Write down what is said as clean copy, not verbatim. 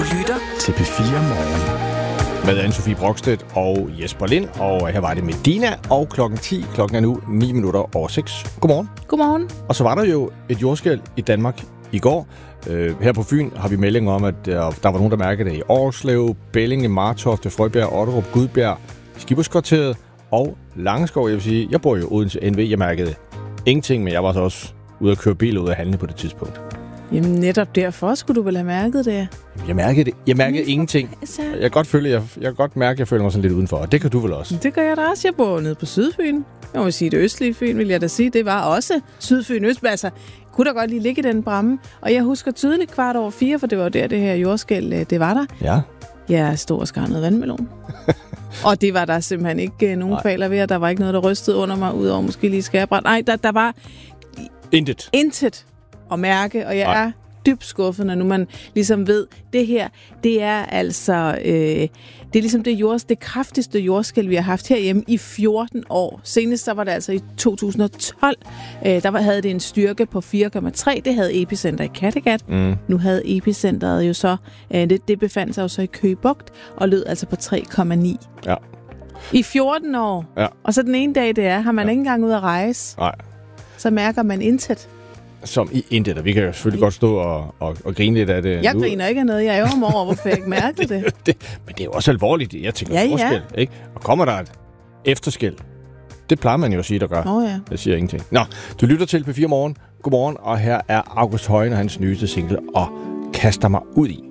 lytter til P4 Morgen med Anne-Sophie Brokstedt og Jesper Lind. Og her var det med Dina, og klokken 10. Klokken er nu 6:09. Godmorgen. Godmorgen. Og så var der jo et jordskælv i Danmark i går. Her på Fyn har vi melding om, at der var nogen, der mærkede det i Årslev, Bellinge, Martofte, Frøbjerg, Otterup, Gudbjerg, Skibberskvarteret og Langeskov. Jeg vil sige, jeg bor jo Odense NV. Jeg mærkede ingenting, men jeg var så også ude at køre bil ud af handle på det tidspunkt. Jamen netop derfor skulle du vel have mærket det. Jeg mærkede ingenting. Jeg kan godt mærke, at jeg føler mig sådan lidt udenfor. Og det kan du vel også? Det gør jeg da også. Jeg bor nede på Sydfyn. Jeg må sige, det østlige Fyn, vil jeg da sige. Det var også Sydfyn Øst. Altså, kunne der godt lige ligge i den bramme. Og jeg husker tydeligt 4:15, for det var der, det her jordskælv, det var der. Ja. Jeg stod og skar noget vandmelon. Og det var der simpelthen ikke nogen kvaler ved, og der var ikke noget, der rystede under mig, udover måske lige skærebrænd. Nej, der var intet at mærke, og jeg er dybt skuffet, når nu man ligesom ved, det her, det er altså, det er ligesom det kraftigste jordskælv, vi har haft herhjemme i 14 år. Senest så var det altså i 2012, havde det en styrke på 4,3. Det havde epicenter i Kattegat. Nu havde epicenteret jo så, det befandt sig jo så i Køge Bugt, og lød altså på 3,9. Ja. I 14 år. Ja. Og så den ene dag, har man ikke engang ud at rejse. Nej. Så mærker man intet. Som i intet, og vi kan jo selvfølgelig godt stå og grine lidt af det. Jeg griner ikke af noget. Jeg ærger mig over, hvorfor jeg ikke mærker det. Men det er jo også alvorligt. Jeg tænker jordskælv, ikke? Og kommer der et efterskælv? Det plejer man jo at sige, der gør. Ja. Det siger ingenting. Nå, du lytter til P4 Morgen. Godmorgen, og her er August Højen og hans nyeste single, og kaster mig ud i.